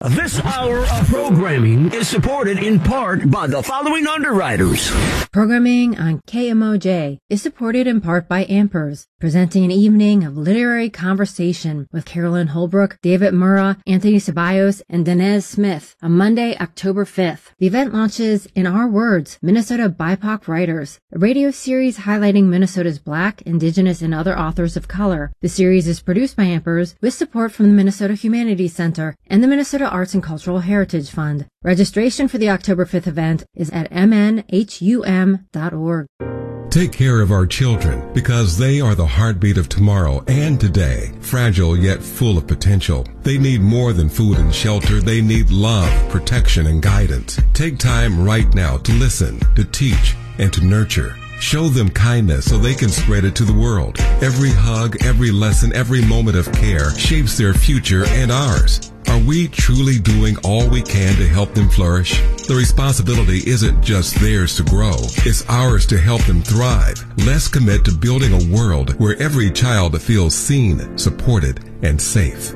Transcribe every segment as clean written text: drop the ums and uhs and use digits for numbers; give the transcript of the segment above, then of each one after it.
This hour of programming is supported in part by the following underwriters. Programming on KMOJ is supported in part by Ampers, presenting an evening of literary conversation with Carolyn Holbrook, David Murrah, Anthony Ceballos, and Denez Smith on Monday, October 5th. The event launches In Our Words, Minnesota BIPOC Writers, a radio series highlighting Minnesota's Black, Indigenous, and other authors of color. The series is produced by Ampers with support from the Minnesota Humanities Center and the Minnesota Arts and Cultural Heritage Fund. Registration for the October 5th event is at mnhum.org. Take care of our children because they are the heartbeat of tomorrow and today, fragile yet full of potential. They need more than food and shelter. They need love, protection, and guidance. Take time right now to listen, to teach, and to nurture. Show them kindness so they can spread it to the world. Every hug, every lesson, every moment of care shapes their future and ours. Are we truly doing all we can to help them flourish? The responsibility isn't just theirs to grow. It's ours to help them thrive. Let's commit to building a world where every child feels seen, supported, and safe.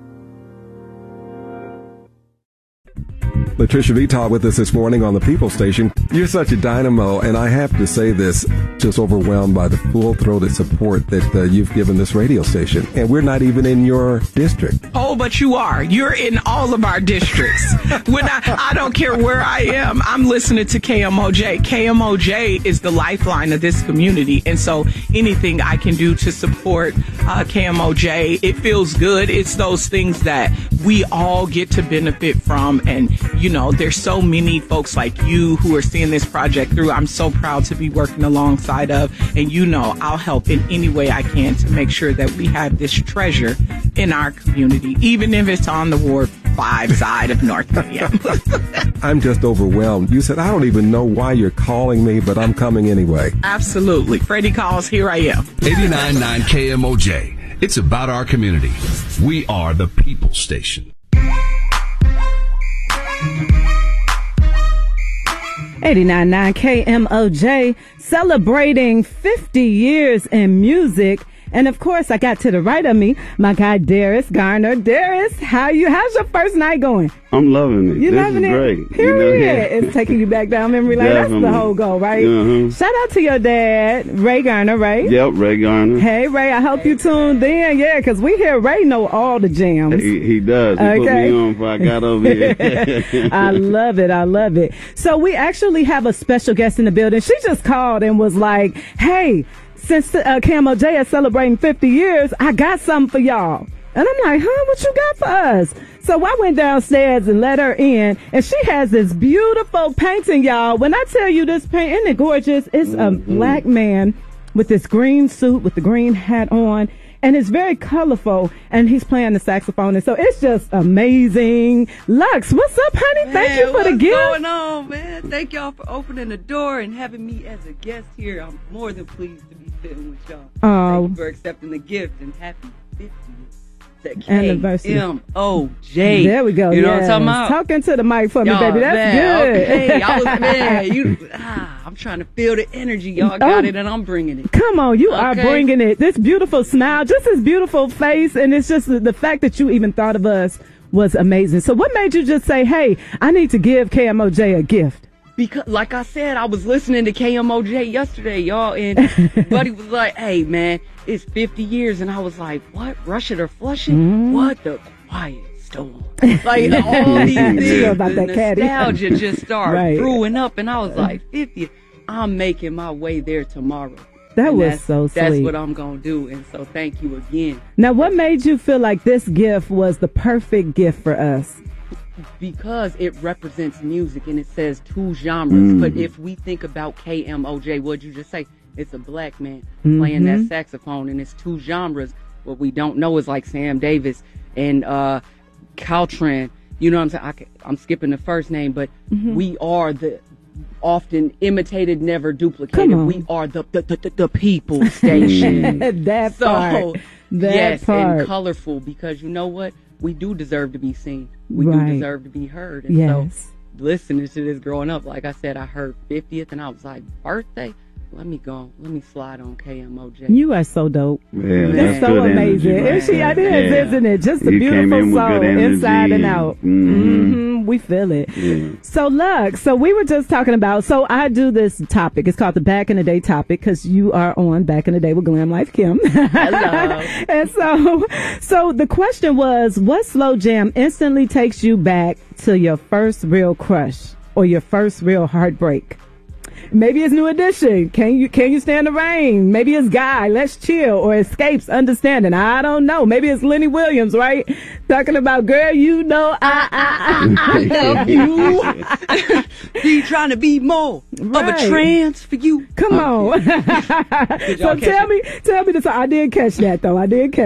Latricia Vitaw with us this morning on the People Station. You're such a dynamo, and I have to say this, just overwhelmed by the full-throated support that you've given this radio station. And we're not even in your district. Oh, but you are. You're in all of our districts. When I don't care where I am, I'm listening to KMOJ. KMOJ is the lifeline of this community. And so anything I can do to support KMOJ, it feels good. It's those things that we all get to benefit from. And, you know, there's so many folks like you who are seeing this project through. I'm so proud to be working alongside of. And, you know, I'll help in any way I can to make sure that we have this treasure in our community, even if it's on the Ward 5 side of North Minneapolis. I'm just overwhelmed. You said, I don't even know why you're calling me, but I'm coming anyway. Absolutely. Freddie calls, here I am. 89.9 KMOJ. It's about our community. We are the People Station. 89.9 KMOJ, celebrating 50 years in music. And of course, I got to the right of me, my guy Darius Garner. Darius, how's your first night going? I'm loving it. You loving it? Great. Period. It's taking you back down memory lane. That's the whole goal, right? Uh-huh. Shout out to your dad, Ray Garner, right? Yep, Ray Garner. Hey, Ray, I hope you tuned in. Yeah, because we hear Ray know all the jams. He does. He put me on before I got over here. I love it. I love it. So we actually have a special guest in the building. She just called and was like, hey, since KMOJ is celebrating 50 years, I got something for y'all. And I'm like, what you got for us? So I went downstairs and let her in, and she has this beautiful painting, y'all. When I tell you this painting, isn't it gorgeous? It's a black man with this green suit with the green hat on, and it's very colorful, and he's playing the saxophone, and so it's just amazing. Lux, what's up, honey? Thank you for the gift. What's going on, man? Thank y'all for opening the door and having me as a guest here. I'm more than pleased to be sitting with y'all. Thank you for accepting the gift, and happy 50th. Anniversary. KMOJ. There we go. You know what I'm talking about? Talking to the mic for me, baby. That's man, good. Okay. I was I'm trying to feel the energy. Y'all got it, and I'm bringing it. Come on, you are bringing it. This beautiful smile, just this beautiful face, and it's just the fact that you even thought of us was amazing. So what made you just say, hey, I need to give KMOJ a gift? Because, like I said, I was listening to KMOJ yesterday, y'all, and Buddy was like, hey, man, it's 50 years. And I was like, what? Rush it or flush it? What the quiet storm? Like, all these things, about the that nostalgia just started brewing up. And I was like, 50th, I'm making my way there tomorrow. That was so sweet. That's what I'm going to do. And so thank you again. Now, what made you feel like this gift was the perfect gift for us? Because it represents music and it says two genres. But if we think about KMOJ, what'd you just say? It's a black man playing that saxophone, and it's two genres. What we don't know is like Sam Davis and Caltran. You know what I'm saying? I'm skipping the first name, but we are the often imitated, never duplicated. We are the people station. That part. Yes, and colorful, because you know what? We do deserve to be seen. We do deserve to be heard. And so listening to this growing up, like I said, I heard 50th and I was like, birthday? let me slide on KMOJ. You are so dope. Yeah, that's so amazing. And she it is, isn't it? Just a beautiful soul inside and out. We feel it. Yeah. So look, so we were just talking about, so I do this topic. It's called the Back in the Day topic because you are on Back in the Day with Glam Life Kim. Hello. And so the question was, what slow jam instantly takes you back to your first real crush or your first real heartbreak? Maybe it's New Edition. Can you stand the rain? Maybe it's Guy, Let's Chill, or Escapes, Understanding. I don't know. Maybe it's Lenny Williams, right? Talking about, girl, you know I love you. Be trying to be more of a trance for you. Come on. So tell me the song. I did catch that though.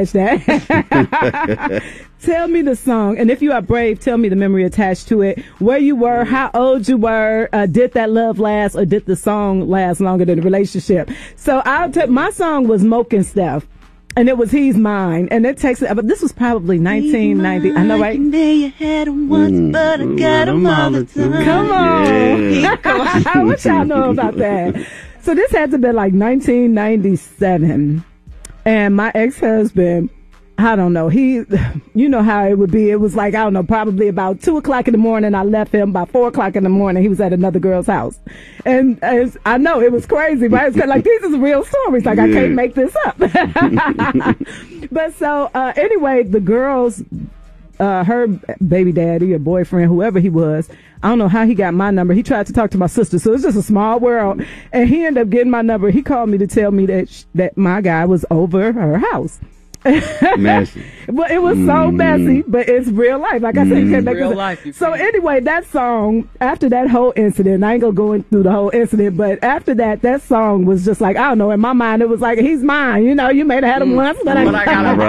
Tell me the song, and if you are brave, tell me the memory attached to it, where you were, how old you were, did that love last, or did the song last longer than the relationship? So my song was Moke and Steph, and it was He's Mine, and it takes, but this was probably 1990. I know, right? You had him once, but I got him all the time. Come on. What y'all know about that? So this had to be like 1997, and my ex-husband, I don't know. You know how it would be. It was like, I don't know, probably about 2:00 in the morning. I left him by 4:00 in the morning. He was at another girl's house. And I know it was crazy, right? It's like, these is real stories. Like, I can't make this up. But so, anyway, the girls, her baby daddy or boyfriend, whoever he was, I don't know how he got my number. He tried to talk to my sister. So it's just a small world. And he ended up getting my number. He called me to tell me that my guy was over her house. Messy. Well, it was so messy, but it's real life. Like I said, you can't make real it. Life. So anyway, that song, after that whole incident, I ain't gonna go through the whole incident, but after that song was just like, I don't know, in my mind, it was like, he's mine. You know, you may have had him once, but I got him.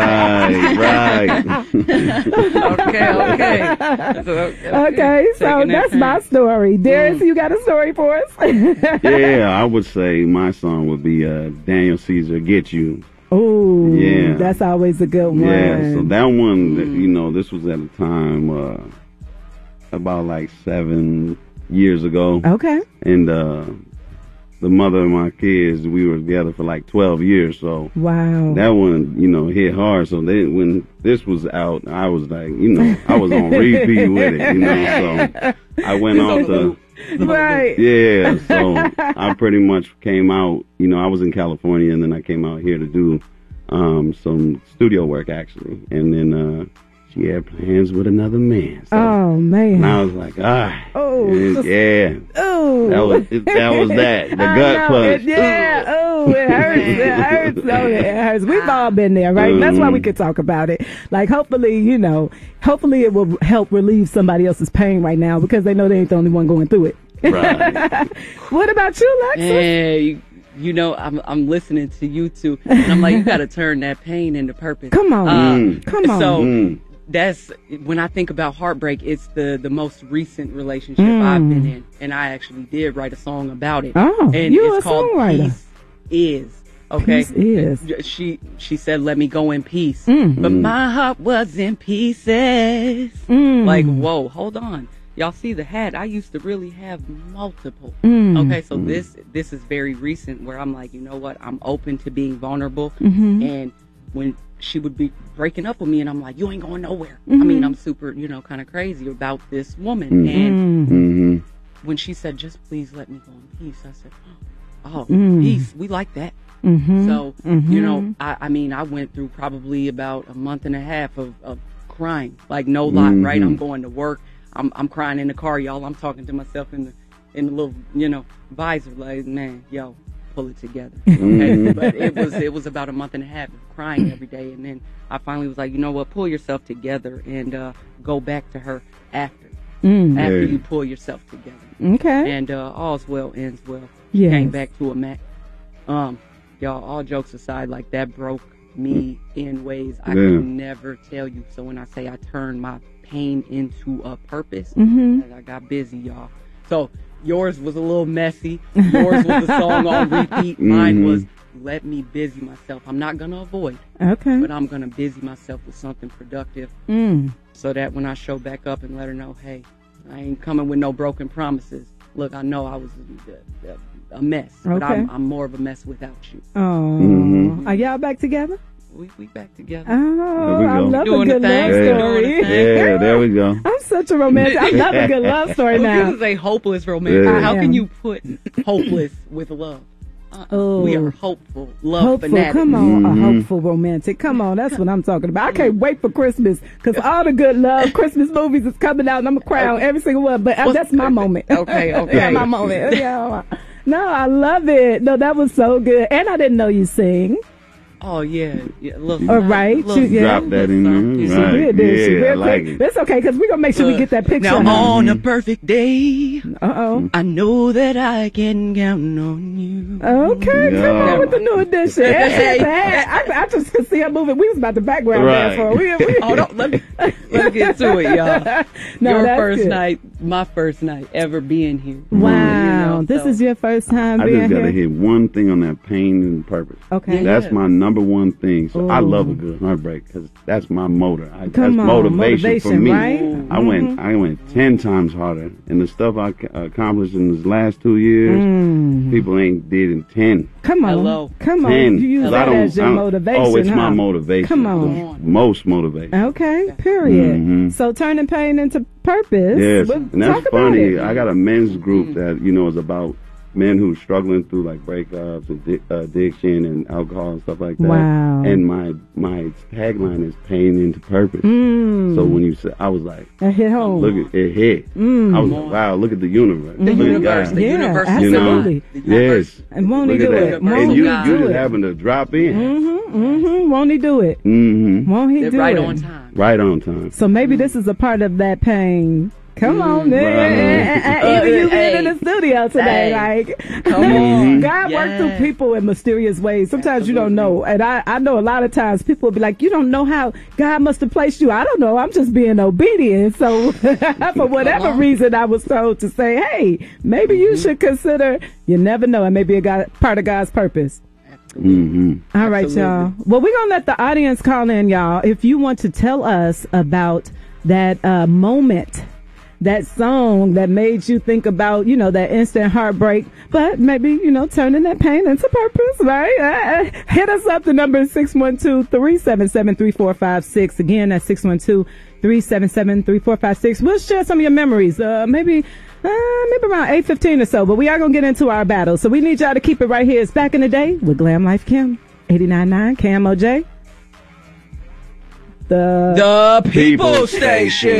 Right. Okay, so that's my story. Darius, you got a story for us? Yeah, I would say my song would be Daniel Caesar, Get You. Oh, yeah, that's always a good one. Yeah, so that one, this was at a time about like 7 years ago. Okay. And the mother of my kids, we were together for like 12 years. So wow, that one, hit hard. So when this was out, I was like, I was on repeat with it, So I went off the. Right. Yeah, so I pretty much came out, I was in California, and then I came out here to do some studio work, actually. And then she had plans with another man. So, oh, man. And I was like, yeah. Oh. That was that. The gut punch. Yeah. Oh, it hurts. It hurts. Oh, it hurts. We've all been there, right? That's why we could talk about it. Like, hopefully it will help relieve somebody else's pain right now because they know they ain't the only one going through it. Right. What about you, Lexus? Yeah, I'm listening to you two, and I'm like, you got to turn that pain into purpose. Come on. Come on. So that's when I think about heartbreak. It's the most recent relationship I've been in, and I actually did write a song about it. Oh, and you're it's a called songwriter. Peace Is. Okay. Peace is. She said, let me go in peace. But my heart was in pieces. Like, whoa, hold on. Y'all see the hat? I used to really have multiple. Okay, so this is very recent where I'm like, you know what? I'm open to being vulnerable. And when she would be breaking up with me and I'm like, you ain't going nowhere. I mean, I'm super, kind of crazy about this woman. And when she said, just please let me go in peace, I said, oh, peace. We like that. So, I mean, I went through probably about a month and a half of crying, like no lie, right? I'm going to work. I'm crying in the car, y'all. I'm talking to myself in the little, visor, like, man, yo, pull it together. Okay? But it was about a month and a half of crying every day, and then I finally was like, you know what, pull yourself together and go back to her after you pull yourself together. Okay. And all's well ends well. Yes. Came back to a Mac. Y'all, all jokes aside, like that broke me in ways I can never tell you. So when I say I turned my pain into a purpose, I got busy, y'all. So yours was a little messy. Yours was a song on repeat. Mine was let me busy myself. I'm not gonna avoid, but I'm gonna busy myself with something productive, so that when I show back up and let her know, hey, I ain't coming with no broken promises. look, I know I was a mess, but Okay. I'm more of a mess without you. Oh, are y'all back together? We back together. Oh, we I go. love Doing a the good thing. love Yeah. story. Doing the thing. Yeah, there we go. I'm such a romantic. I love a good love story now. This is a hopeless romantic. Yeah. How I can am. you put hopeless with love? Oh. We are hopeful, love Hopeful, fanatic. come on, a hopeful romantic. Come on, that's what I'm talking about. I can't wait for Christmas because all the good love Christmas movies is coming out and I'm going to cry on every single one. But that's my moment. Okay. That's my moment. Yeah. No, I love it. No, that was so good. And I didn't know you sing. Oh yeah. Look, All right. Drop that in there. She Right. did, did she? Yeah, I Real like quick. it. That's okay because we're going to make sure we get that picture. Now now. on a perfect day, Uh-oh. I know that I can count on you. Okay, come Yeah. on with the new edition. I just could see her moving. We was about to background dance for her. Hold on, let me get to it, y'all. No, Your that's first good. night, my first night ever being here. Wow, You know, this so- is your first time I being just gotta here. hit one thing on that pain and purpose. Okay. That's my number one thing. So I Ooh. love a good heartbreak because that's my motor. That's Come on, motivation for me. right? I went 10 times harder, and the stuff I accomplished in these last 2 years, people ain't did in 10. Come on, Hello. come on. 10. You use 'Cause that as your motivation. Oh, it's huh? my motivation. Come on. The most motivation. Okay, period. Mhm. So turning pain into purpose. Yes, Well, and that's talk about funny. it. I got a men's group that is about men who are struggling through like breakups, addiction, and alcohol and stuff like that. Wow. And my tagline is "Pain into Purpose." Mm. So when you said, I was like, I hit home. "Look at it hit." I was like, "Wow, look at the universe." The Look at universe, God. the Yeah, universe, absolutely. Yes. And won't he Look do at it? that. Won't And he you do just it? happened to drop in. Won't he do it? Mm-hmm. Won't he They're do right it? on time. Right on time. So maybe this is a part of that pain. Come on, man. Even you being in the studio today, like, Come on. God works through Yes. people in mysterious ways. Sometimes you don't know. And I know a lot of times people will be like, you don't know how God must have placed you. I don't know. I'm just being obedient. So for whatever reason, I was told to say, hey, maybe you should consider, you never know, it may be part of God's purpose. Mm-hmm. All right, y'all. Well, we're going to let the audience call in, y'all. If you want to tell us about that moment, that song that made you think about, that instant heartbreak, but maybe, turning that pain into purpose, right? Hit us up. The number is 612-377-3456. Again, that's 612-377-3456. We'll share some of your memories. Maybe around 8:15 or so, but we are going to get into our battle. So we need y'all to keep it right here. It's Back in the Day with Glam Life Kim, 89.9 KMOJ. The People Station.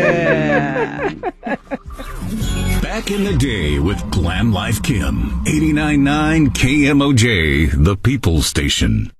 Back in the Day with Glam Life Kim, 89.9 KMOJ, the People Station.